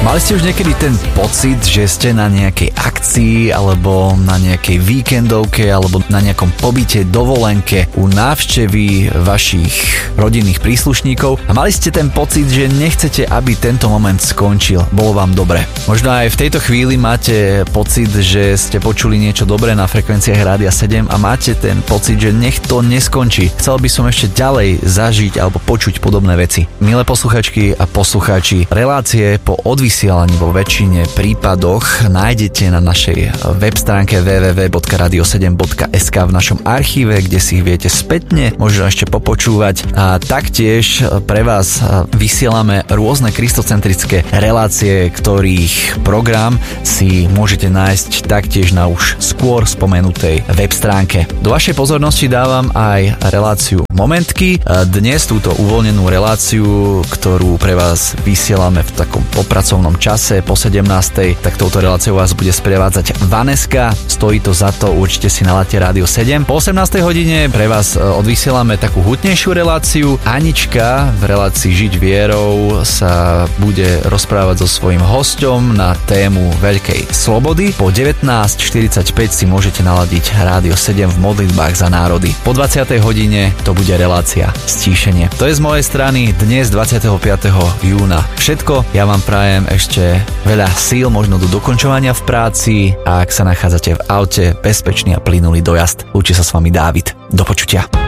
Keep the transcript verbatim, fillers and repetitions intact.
Mali ste už niekedy ten pocit, že ste na nejakej akcii alebo na nejakej víkendovke alebo na nejakom pobyte, dovolenke u návštevy vašich rodinných príslušníkov a mali ste ten pocit, že nechcete, aby tento moment skončil. Bolo vám dobre. Možno aj v tejto chvíli máte pocit, že ste počuli niečo dobré na frekvenciách Rádia sedem a máte ten pocit, že nech to neskončí. Chcel by som ešte ďalej zažiť alebo počuť podobné veci. Milé posluchačky a poslucháči, relácie po odvysielaní vo väčšine prípadoch nájdete na našej web stránke w w w bodka radio sedem bodka es ka v našom archíve, kde si ich viete spätne možno ešte popočúvať a taktiež pre vás vysielame rôzne kristocentrické relácie, ktorých program si môžete nájsť taktiež na už skôr spomenutej web stránke. Do vašej pozornosti dávam aj reláciu Momentky. Dnes túto uvoľnenú reláciu, ktorú pre vás vysielame v takom popracovnom čase po sedemnástej, tak touto reláciou vás bude sprevádzať Vaneska. Stojí to za to, určite si naladte Rádio sedem. Po osemnástej hodine pre vás odvysielame takú hutnejšiu reláciu. Anička v relácii Žiť vierou sa bude rozprávať so svojím hosťom na tému veľkej slobody. Po devätnásť štyridsaťpäť si môžete naladiť Rádio sedem v modlitbách za národy. Po dvadsiatej hodine to bude relácia Stíšenie. To je z mojej strany dnes dvadsiateho piateho júna všetko. Ja vám prajem ešte veľa síl, možno do dokončovania v práci a ak sa nachádzate v aute, bezpečný a plynulý dojazd. Lúči sa s vami Dávid. Do počutia.